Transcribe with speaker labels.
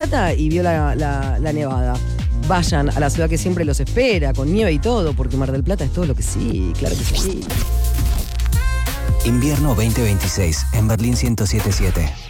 Speaker 1: Plata y vio la nevada. Vayan a la ciudad que siempre los espera, con nieve y todo, porque Mar del Plata es todo lo que sí, claro que sí.
Speaker 2: Invierno 2026 en Berlín 107.7.